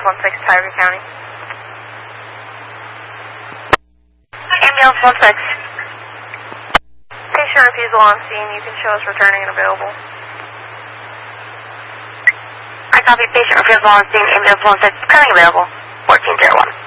16, Tioga County. Ambulance 16. Patient refusal on scene. You can show us returning and available. I copy patient refusal on scene. Ambulance 16 currently available. 1401.